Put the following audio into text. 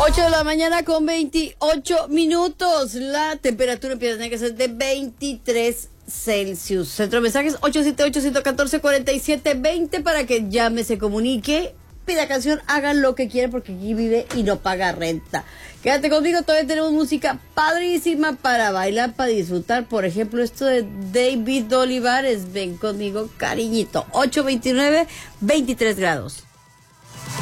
8 de la mañana con 28 minutos. La temperatura empieza a tener que ser de 23 Celsius. Centro de mensajes 878-114-4720 para que llame, se comunique, pida canción, hagan lo que quiera porque aquí vive y no paga renta. Quédate conmigo, todavía tenemos música padrísima para bailar, para disfrutar. Por ejemplo, esto de David Olivares. Ven conmigo, cariñito. 8:29, 23 grados.